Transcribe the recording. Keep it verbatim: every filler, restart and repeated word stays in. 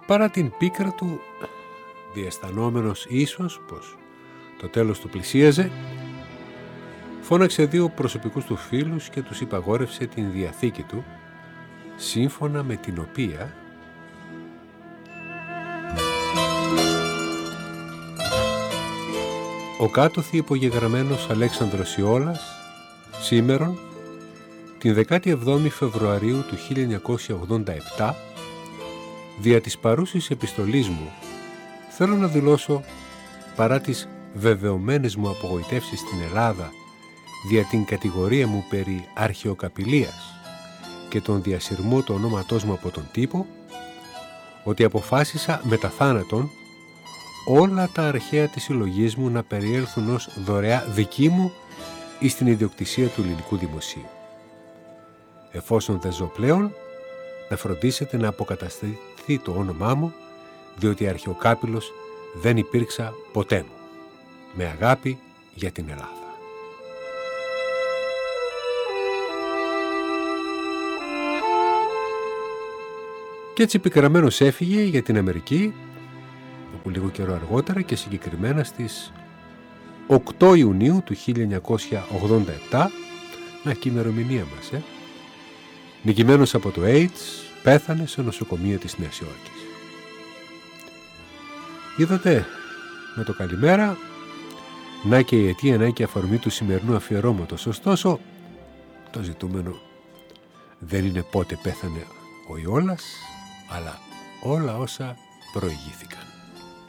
Παρά την πίκρα του, διαισθανόμενος ίσως πως το τέλος του πλησίαζε, φώναξε δύο προσωπικούς του φίλους και τους υπαγόρευσε την διαθήκη του, σύμφωνα με την οποία ο κάτωθι υπογεγραμμένος Αλέξανδρος Ιώλας σήμερον την δεκάτη εβδόμη Φεβρουαρίου του χίλια εννιακόσια ογδόντα επτά, δια της παρούσης επιστολής μου, θέλω να δηλώσω, παρά τις βεβαιωμένες μου απογοητεύσεις στην Ελλάδα δια την κατηγορία μου περί αρχαιοκαπηλείας και τον διασυρμό του ονόματός μου από τον τύπο, ότι αποφάσισα μετά θάνατον όλα τα αρχαία της συλλογής μου να περιέλθουν ως δωρεά δική μου εις την ιδιοκτησία του ελληνικού δημοσίου. Εφόσον δεν ζω πλέον, να φροντίσετε να αποκατασταθεί το όνομά μου, διότι αρχαιοκάπηλος δεν υπήρξα ποτέ μου. Με αγάπη για την Ελλάδα. Και έτσι πικραμένος έφυγε για την Αμερική, όπου λίγο καιρό αργότερα και συγκεκριμένα στις οκτώ Ιουνίου του χίλια εννιακόσια ογδόντα επτά, να και η ημερομηνία μας, ε, νικημένος από το AIDS, πέθανε σε νοσοκομείο της Νέας Υόρκης. Είδατε, με το καλημέρα, να και η αιτία, να και η αφορμή του σημερινού αφιερώματος. Ωστόσο, το ζητούμενο δεν είναι πότε πέθανε ο Ιώλας, αλλά όλα όσα προηγήθηκαν.